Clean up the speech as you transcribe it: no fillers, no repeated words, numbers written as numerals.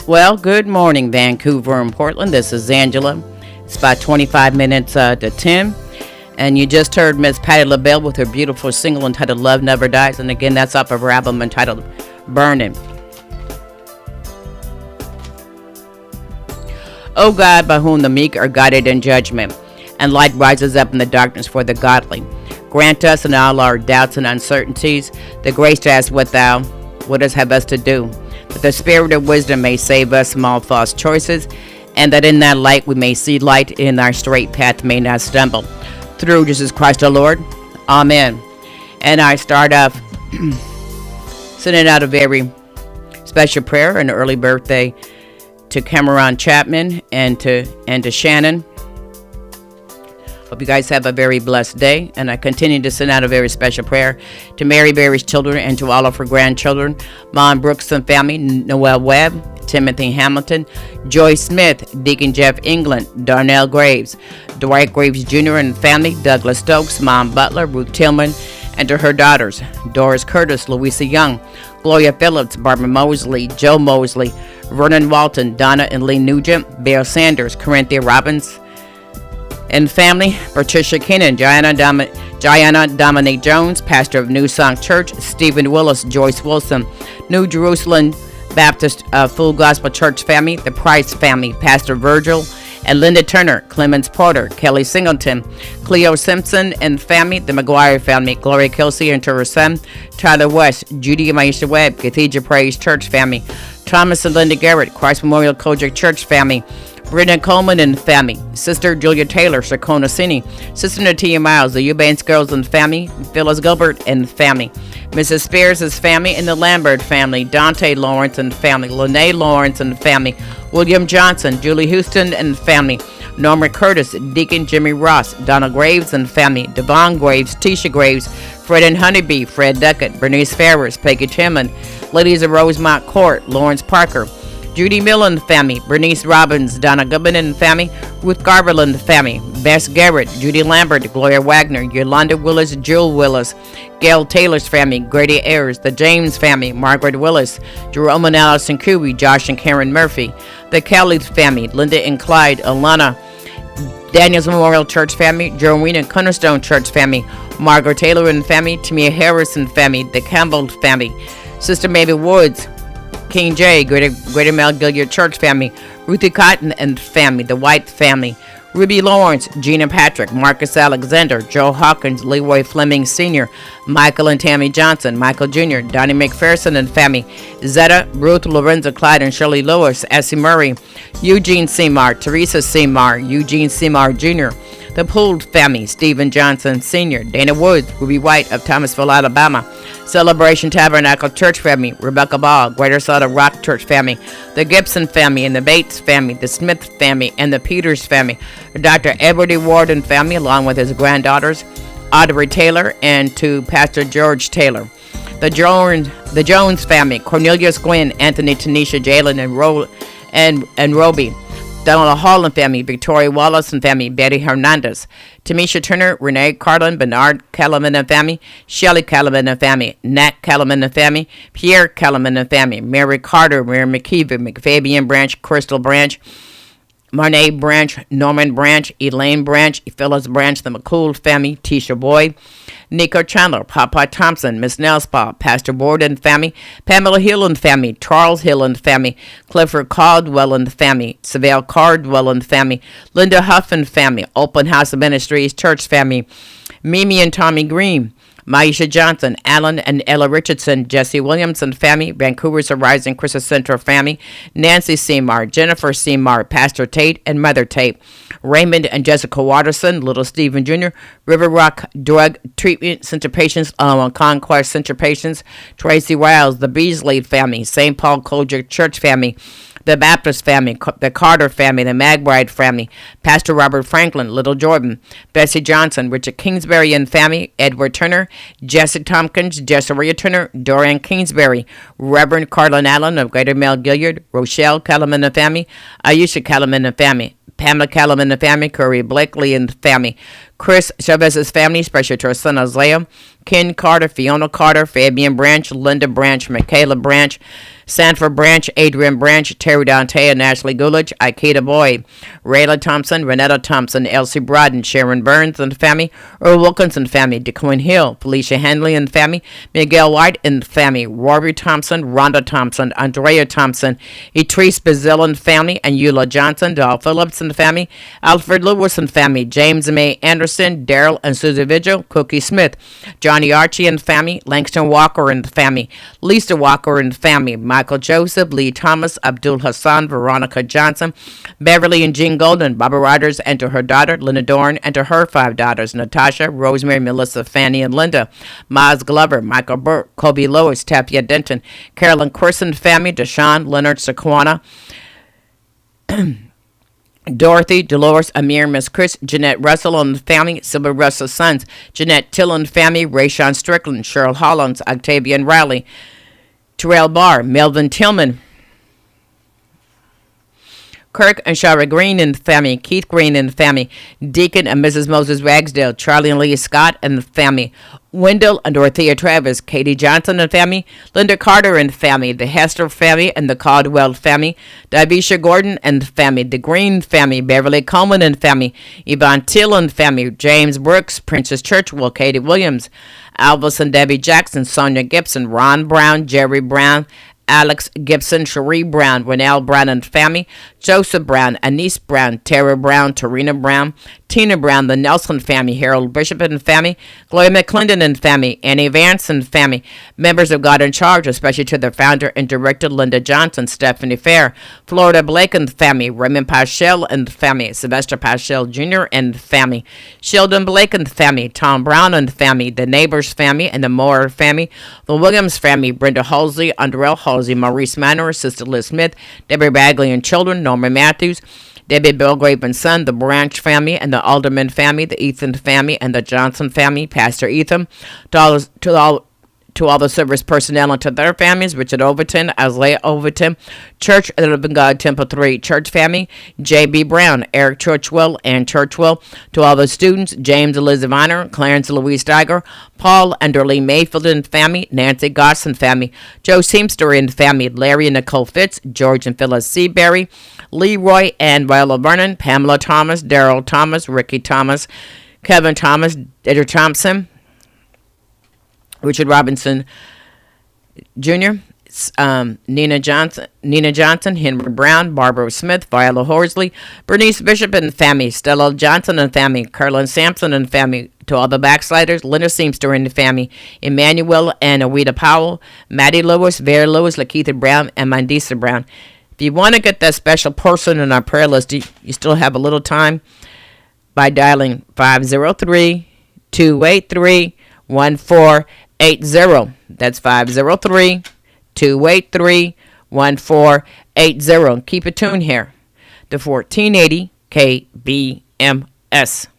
Well, good morning, Vancouver and Portland. This is Angela. It's about 25 minutes to 10. And you just heard Miss Patti LaBelle with her beautiful single entitled Love Never Dies. And again, that's off of her album entitled Burning. O God, by whom the meek are guided in judgment, and light rises up in the darkness for the godly. Grant us in all our doubts and uncertainties the grace to ask what thou wouldst have us to do, that the spirit of wisdom may save us from all false choices, and that in that light we may see light, in our straight path may not stumble. Through Jesus Christ our Lord. Amen. And I start off sending out a very special prayer, an early birthday to Cameron Chapman and to Shannon. Hope you guys have a very blessed day. And I continue to send out a very special prayer to Mary Berry's children and to all of her grandchildren, Mom Brooks and family, Noel Webb, Timothy Hamilton, Joy Smith, Deacon Jeff England, Darnell Graves, Dwight Graves Jr. and family, Douglas Stokes, Mom Butler, Ruth Tillman, and to her daughters, Doris Curtis, Louisa Young, Gloria Phillips, Barbara Mosley, Joe Mosley, Vernon Walton, Donna and Lee Nugent, Bear Sanders, Corinthia Robbins and family, Patricia Kennan, Gianna Dominique Jones, pastor of New Song Church, Stephen Willis, Joyce Wilson, New Jerusalem Baptist Full Gospel Church family, the Price family, Pastor Virgil and Linda Turner, Clemens Porter, Kelly Singleton, Cleo Simpson and family, the McGuire family, Gloria Kelsey and to her son, Tyler West, Judy and Maisha Webb, Cathedral Praise Church family, Thomas and Linda Garrett, Christ Memorial Kojic Church family, Brendan Coleman and family, Sister Julia Taylor, Sakona Cini, Sister Natia Miles, the Eubanks girls and family, Phyllis Gilbert and family, Mrs. Spears' family and the Lambert family, Dante Lawrence and family, Lene Lawrence and family, William Johnson, Julie Houston and family, Norma Curtis, Deacon Jimmy Ross, Donna Graves and family, Devon Graves, Tisha Graves, Fred and Honeybee, Fred Duckett, Bernice Ferris, Peggy Tillman, Ladies of Rosemont Court, Lawrence Parker, Judy Millen family, Bernice Robbins, Donna Goodman and family, Ruth Garberland family, Bess Garrett, Judy Lambert, Gloria Wagner, Yolanda Willis, Jewel Willis, Gail Taylor's family, Grady Ayers, the James family, Margaret Willis, Jerome and Allison Cooey, Josh and Karen Murphy, the Kelly's family, Linda and Clyde, Alana, Daniels Memorial Church family, Jerome and Cornerstone Church family, Margaret Taylor and family, Tamia Harris and family, the Campbell family, Sister Mabel Woods, King J, Greater Mel Gilliard Church family, Ruthie Cotton and family, the White family, Ruby Lawrence, Gina Patrick, Marcus Alexander, Joe Hawkins, Leroy Fleming Sr., Michael and Tammy Johnson, Michael Jr., Donnie McPherson and family, Zetta, Ruth, Lorenzo Clyde and Shirley Lewis, Essie Murray, Eugene Seymour, Teresa Seymour, Eugene Seymour Jr., the Poole family, Stephen Johnson Sr., Dana Woods, Ruby White of Thomasville, Alabama, Celebration Tabernacle Church family, Rebecca Ball, Greater Solid Rock Church family, the Gibson family and the Bates family, the Smith family and the Peters family, Dr. Edward E. Warden family, along with his granddaughters, Audrey Taylor, and to Pastor George Taylor, the Jones family, Cornelius Gwynn, Anthony Tanisha Jalen and Roby, Donald Holland family, Victoria Wallace and family, Betty Hernandez, Tamisha Turner, Renee Carlin, Bernard Kellerman and family, Shelley Kellerman and family, Nat Kellerman and family, Pierre Kellerman and family, Mary Carter, Mary McKeever, McFabian Branch, Crystal Branch, Marnay Branch, Norman Branch, Elaine Branch, Phyllis Branch, the McCool family, Tisha Boyd, Nico Chandler, Papa Thompson, Miss Nelspaw, Pastor Borden family, Pamela Hill and family, Charles Hill and family, Clifford Caldwell and family, Savelle Cardwell and family, Linda Huff and family, Open House Ministries Church family, Mimi and Tommy Green, Maisha Johnson, Alan and Ella Richardson, Jesse Williamson family, Vancouver's Horizon Christian Center family, Nancy Seymour, Jennifer Seymour, Pastor Tate and Mother Tate, Raymond and Jessica Watterson, Little Stephen Jr., River Rock Drug Treatment Center patients, Conquest Center patients, Tracy Riles, the Beasley family, St. Paul Kojic Church family, the Baptist family, the Carter family, the McBride family, Pastor Robert Franklin, Little Jordan, Bessie Johnson, Richard Kingsbury and family, Edward Turner, Jesse Tompkins, Jessica Turner, Dorian Kingsbury, Reverend Carlin Allen of Greater Mel Gilliard, Rochelle Kellerman and family, Ayesha Kellerman and family, Pamela Kellerman and family, Curry Blakely and family, Chris Chavez's family, especially to her son Isaiah, Ken Carter, Fiona Carter, Fabian Branch, Linda Branch, Michaela Branch, Sanford Branch, Adrian Branch, Terry Dante, and Ashley Gulich, Ikeda Boyd, Rayla Thompson, Renetta Thompson, Elsie Brodden, Sharon Burns and family, Earl Wilkinson family, DeQuinn Hill, Felicia Henley and family, Miguel White and family, Rory Thompson, Rhonda Thompson, Andrea Thompson, Etrice Bazil and family, and Eula Johnson, Doll Phillips and family, Alfred Lewis and family, James May Anderson, Daryl and Susie Vigil, Cookie Smith, Johnny Archie and family, Langston Walker and family, Lisa Walker and family, Michael Joseph, Lee Thomas, Abdul Hassan, Veronica Johnson, Beverly and Jean Golden, Barbara Rogers, and to her daughter, Linda Dorn, and to her 5 daughters, Natasha, Rosemary, Melissa, Fanny, and Linda, Miles Glover, Michael Burke, Kobe Lois, Tapia Denton, Carolyn Corson family, Deshaun, Leonard Sequana, Dorothy, Dolores, Amir, Miss Chris, Jeanette Russell and the family, Sybil Russell's sons, Jeanette Tillon family, Rayshawn Strickland, Cheryl Hollins, Octavian Riley, Terrell Barr, Melvin Tillman, Kirk and Shara Green and the family, Keith Green and the family, Deacon and Mrs. Moses Ragsdale, Charlie and Lee Scott and the family, Wendell and Dorothea Travis, Katie Johnson and family, Linda Carter and family, the Hester family and the Caldwell family, Divisha Gordon and the family, the Green family, Beverly Coleman and family, Yvonne Till and family, James Brooks, Princess Churchwell, Katie Williams, Alvis and Debbie Jackson, Sonia Gibson, Ron Brown, Jerry Brown, Alex Gibson, Cherie Brown, Renelle Brown and family, Joseph Brown, Anise Brown, Tara Brown, Tarina Brown, Tina Brown, the Nelson family, Harold Bishop and family, Gloria McClendon and family, Annie Vance and family, members of God in Charge, especially to the founder and director, Linda Johnson, Stephanie Fair, Florida Blake and family, Raymond Paschel and family, Sylvester Paschel Jr. and family, Sheldon Blake and family, Tom Brown and family, the Neighbors family and the Moore family, the Williams family, Brenda Halsey, Underell Halsey, Maurice Manor, Sister Liz Smith, Debbie Bagley and children, Norman Matthews, Debbie Belgrave and son, the Branch family and the Alderman family, the Ethan family and the Johnson family, Pastor Ethan, to all the service personnel and to their families, Richard Overton, Isaiah Overton, Church of the Living God, Temple 3, Church family, J.B. Brown, Eric Churchwell, and Churchwell, to all the students, James Elizabeth Viner, Clarence Louise Steiger, Paul and Darlene Mayfield and family, Nancy Goss and family, Joe Seamster and family, Larry and Nicole Fitz, George and Phyllis Seabury, Leroy and Viola Vernon, Pamela Thomas, Daryl Thomas, Ricky Thomas, Kevin Thomas, Edgar Thompson, Richard Robinson Jr., Nina Johnson, Henry Brown, Barbara Smith, Viola Horsley, Bernice Bishop and family, Stella Johnson and family, Carolyn Sampson and family, to all the backsliders, Linda Seamster and the family, Emmanuel and Awita Powell, Maddie Lewis, Vera Lewis, Lakeitha Brown, and Mandisa Brown. If you want to get that special person in our prayer list, you still have a little time by dialing 503-283-1480. That's 503-283-1480. Keep it tuned here to 1480 KBMS.